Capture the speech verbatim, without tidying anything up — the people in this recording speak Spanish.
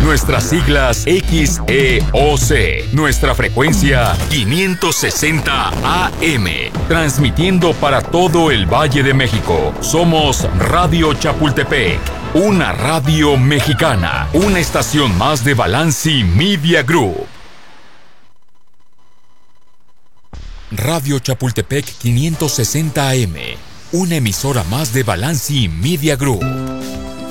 Nuestras siglas X E O C. Nuestra frecuencia quinientos sesenta A M. Transmitiendo para todo el Valle de México. Somos Radio Chapultepec. Una radio mexicana. Una estación más de Balanci Media Group. Radio Chapultepec quinientos sesenta A M. Una emisora más de Balanci Media Group.